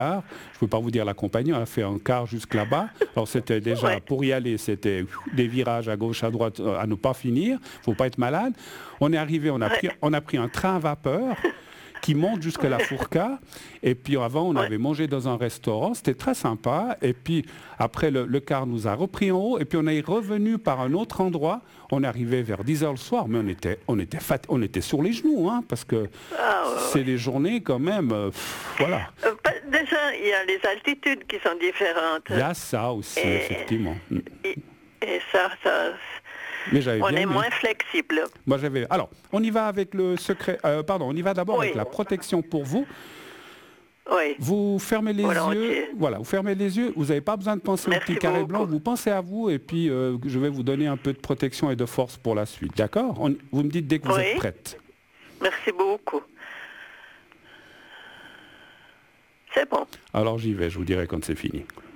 je ne peux pas vous dire la compagnie, on a fait un quart jusque là-bas. Alors c'était déjà, Ouais. pour y aller, c'était des virages à gauche, à droite, à ne pas finir, il ne faut pas être malade. On est arrivé, Ouais. on a pris un train à vapeur qui monte jusqu'à la Fourca. Et puis avant, on Ouais. avait mangé dans un restaurant, c'était très sympa. Et puis après, le car nous a repris en haut. Et puis on est revenu par un autre endroit. On est arrivé vers 10 heures le soir, mais on était sur les genoux, hein, parce que Ah, ouais, c'est ouais. des journées quand même, voilà. Déjà, il y a les altitudes qui sont différentes. Il y a ça aussi, Et, effectivement. et, et ça, Mais j'avais on bien est aimé. moins flexible. Moi, j'avais. Alors, on y va avec le secret. Pardon, on y va d'abord avec Oui, la protection pour vous. oui, Vous fermez les yeux. volontiers. Voilà, vous fermez les yeux. Vous n'avez pas besoin de penser au petit Merci carré blanc. beaucoup. Vous pensez à vous et puis je vais vous donner un peu de protection et de force pour la suite. D'accord? Vous me dites dès que vous êtes Oui, prête. merci beaucoup. C'est bon. Alors j'y vais. Je vous dirai quand c'est fini.